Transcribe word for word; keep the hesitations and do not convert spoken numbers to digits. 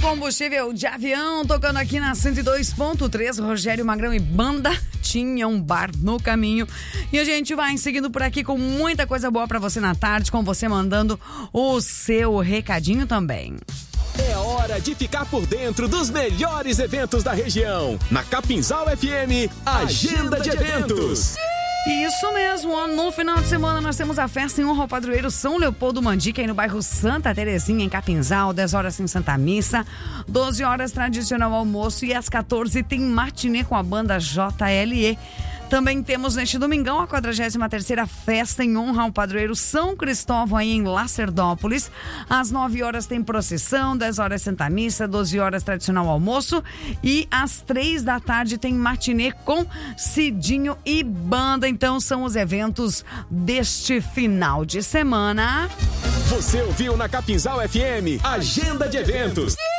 Combustível de avião, tocando aqui na cento e dois ponto três, Rogério Magrão e banda tinha um bar no caminho. E a gente vai seguindo por aqui com muita coisa boa pra você na tarde, com você mandando o seu recadinho também. É hora de ficar por dentro dos melhores eventos da região. Na Capinzal F M, Agenda de Eventos. Isso mesmo, no final de semana nós temos a festa em honra ao padroeiro São Leopoldo Mandica, aí no bairro Santa Terezinha, em Capinzal, dez horas em Santa Missa, doze horas tradicional almoço e às quatorze tem matinê com a banda J L E. Também temos neste domingão a quadragésima terceira festa em honra ao padroeiro São Cristóvão aí em Lacerdópolis. Às nove horas tem procissão, dez horas Santa Missa, doze horas tradicional almoço e às três da tarde tem matinê com Cidinho e banda. Então são os eventos deste final de semana. Você ouviu na Capinzal F M, Agenda de Eventos.